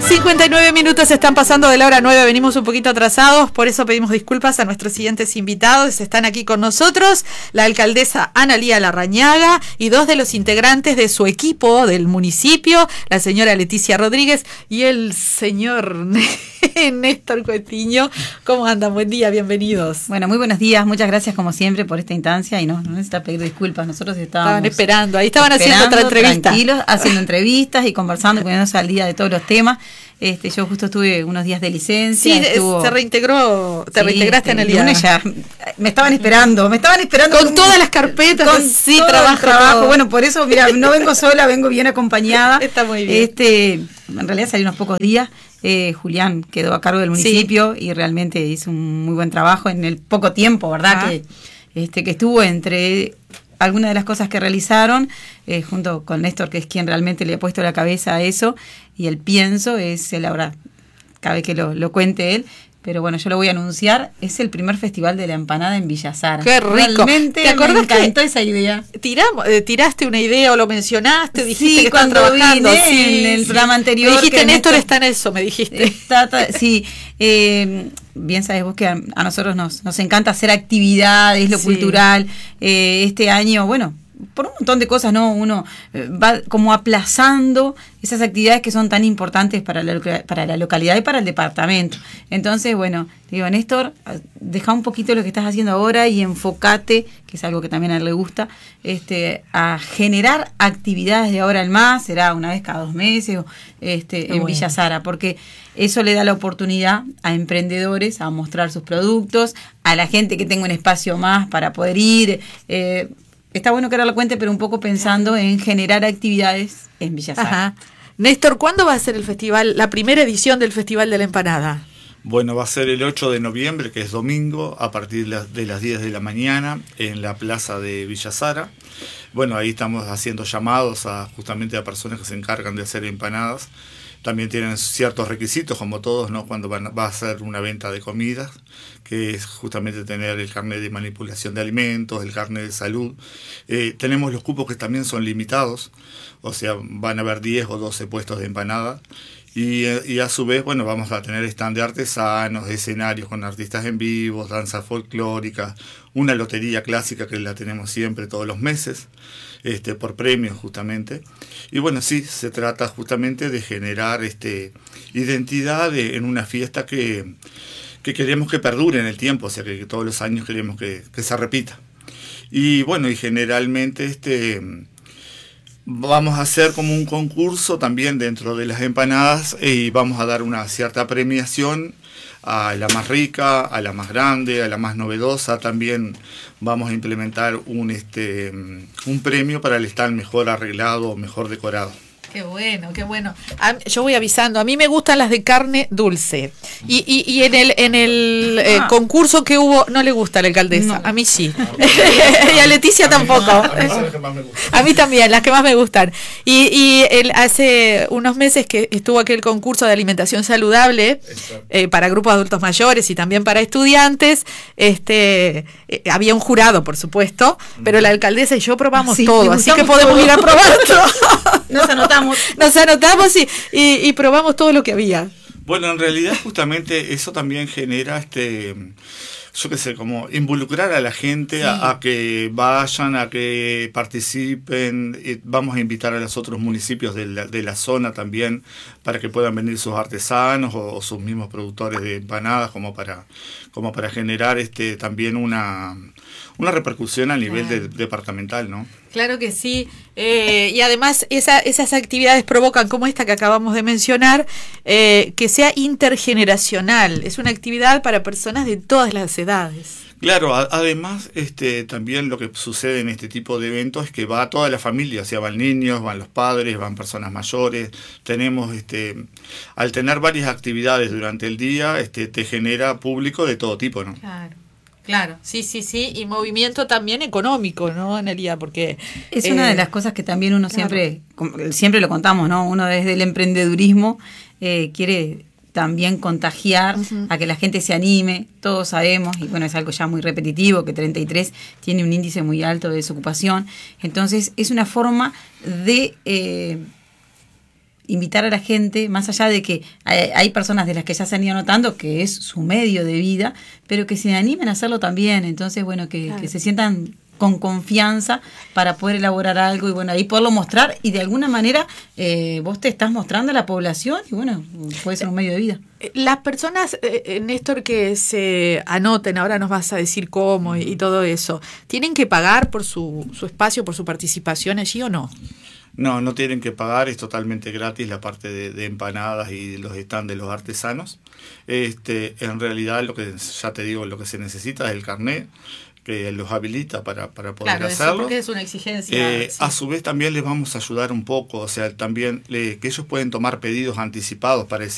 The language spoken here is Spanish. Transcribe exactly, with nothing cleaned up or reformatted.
cincuenta y nueve minutos están pasando de la hora nueve, venimos un poquito atrasados, por eso pedimos disculpas a nuestros siguientes invitados. Están aquí con nosotros la alcaldesa Analía Larrañaga y dos de los integrantes de su equipo del municipio, la señora Leticia Rodríguez y el señor Néstor Coutinho. ¿Cómo andan? Buen día, bienvenidos. Bueno, muy buenos días, muchas gracias como siempre por esta instancia y no, no necesita pedir disculpas, nosotros estábamos estaban esperando, ahí estaban haciendo otra entrevista. Tranquilos, haciendo entrevistas y conversando, poniéndose al día de todos los temas. Este, yo justo estuve unos días de licencia. Sí, estuvo, se reintegró, te sí, reintegraste en el día. Ya, me estaban esperando, me estaban esperando. Con con, todas las carpetas, con sí, todo trabajo, trabajo. todo. Bueno, por eso, mira, no vengo sola, vengo bien acompañada. Está muy bien. Este, en realidad salí unos pocos días. Eh, Julián quedó a cargo del municipio sí. y realmente hizo un muy buen trabajo en el poco tiempo, ¿verdad? Ah. Que, este, que estuvo entre algunas de las cosas que realizaron, eh, junto con Néstor, que es quien realmente le ha puesto la cabeza a eso, y el pienso es él ahora, cabe que lo, lo cuente él, pero bueno, yo lo voy a anunciar, es el primer festival de la empanada en Villa Sara. ¡Qué rico! Realmente ¿Te acordás me encantó que esa idea? Tiramos, eh, tiraste una idea o lo mencionaste, dijiste sí, que están trabajando. Vine Sí, en el sí. programa anterior. Me dijiste, que Néstor Néstor está en eso, me dijiste. Está, está, sí, eh, bien sabes vos que a, a nosotros nos, nos encanta hacer actividades, lo sí. cultural. Eh, este año, bueno, por un montón de cosas, ¿no? Uno eh, va como aplazando esas actividades que son tan importantes para la, para la localidad y para el departamento. Entonces, bueno, digo, Néstor, deja un poquito lo que estás haciendo ahora y enfócate, que es algo que también a él le gusta, este, a generar actividades de ahora en más, será una vez cada dos meses, o, este, en bueno. Villa Sara, porque eso le da la oportunidad a emprendedores a mostrar sus productos, a la gente que tenga un espacio más para poder ir. Eh, está bueno que ahora lo cuente, pero un poco pensando en generar actividades en Villa Sara. Ajá. Néstor, ¿cuándo va a ser el festival, la primera edición del Festival de la Empanada? Bueno, va a ser el ocho de noviembre, que es domingo, a partir de las diez de la mañana, en la plaza de Villa Sara. Bueno, ahí estamos haciendo llamados a justamente a personas que se encargan de hacer empanadas. También tienen ciertos requisitos, como todos, ¿no? Cuando van, va a ser una venta de comidas, que es justamente tener el carnet de manipulación de alimentos, el carnet de salud. Eh, tenemos los cupos que también son limitados, o sea, van a haber diez o doce puestos de empanada. Y, y a su vez, bueno, vamos a tener stand de artesanos, escenarios con artistas en vivo, danza folclórica, una lotería clásica que la tenemos siempre todos los meses, este, por premios justamente. Y bueno, sí, se trata justamente de generar este, identidad de, en una fiesta que, que queremos que perdure en el tiempo, o sea, que, que todos los años queremos que, que se repita. Y bueno, y generalmente este... vamos a hacer como un concurso también dentro de las empanadas y vamos a dar una cierta premiación a la más rica, a la más grande, a la más novedosa. También vamos a implementar un, este, un premio para el stand mejor arreglado o mejor decorado. Qué bueno, qué bueno. A, yo voy avisando, a mí me gustan las de carne dulce. Y, y, y en el en el eh, ah. concurso que hubo, no le gusta a la alcaldesa, no. A mí sí. Y a Leticia a tampoco. A mí, son las que más me gustan. A mí también, las que más me gustan. Y, y el, hace unos meses que estuvo aquel concurso de alimentación saludable eh, para grupos de adultos mayores y también para estudiantes. Este eh, había un jurado, por supuesto, pero la alcaldesa y yo probamos sí, todo, así que podemos todo. ir a probar todo. Nos anotamos. Nos anotamos y, y, y probamos todo lo que había. Bueno, en realidad justamente eso también genera, este, yo qué sé, como involucrar a la gente sí. a, a que vayan, a que participen. Y vamos a invitar a los otros municipios de la, de la zona también para que puedan venir sus artesanos o, o sus mismos productores de empanadas, como para, como para generar este, también una... una repercusión a nivel claro. de, departamental, ¿no? Claro que sí, eh, y además esa, esas actividades provocan, como esta que acabamos de mencionar, eh, que sea intergeneracional. Es una actividad para personas de todas las edades. Claro, a, además este, también lo que sucede en este tipo de eventos es que va toda la familia, o sea, van niños, van los padres, van personas mayores. Tenemos, este, al tener varias actividades durante el día, este, te genera público de todo tipo, ¿no? Claro. Claro, sí, sí, sí, y movimiento también económico, ¿no, Analía? Porque es eh, una de las cosas que también uno claro. siempre, siempre lo contamos, ¿no? Uno desde el emprendedurismo eh, quiere también contagiar uh-huh. a que la gente se anime, todos sabemos, y bueno, es algo ya muy repetitivo, que treinta y tres tiene un índice muy alto de desocupación, entonces es una forma de... Eh, invitar a la gente, más allá de que hay, hay personas de las que ya se han ido notando que es su medio de vida, pero que se animen a hacerlo también. Entonces, bueno, que, claro. que se sientan con confianza para poder elaborar algo y bueno, ahí poderlo mostrar y de alguna manera eh, vos te estás mostrando a la población y bueno, puede ser un medio de vida. Las personas, eh, Néstor, que se anoten, ahora nos vas a decir cómo y, y todo eso, ¿tienen que pagar por su, su espacio, por su participación allí o no? No, no tienen que pagar, es totalmente gratis la parte de, de empanadas y los stands de los artesanos. Este, en realidad, lo que ya te digo, lo que se necesita es el carnet, que los habilita para, para poder claro, hacerlo. Claro, porque es una exigencia. Eh, sí. A su vez también les vamos a ayudar un poco, o sea, también le, que ellos pueden tomar pedidos anticipados para ese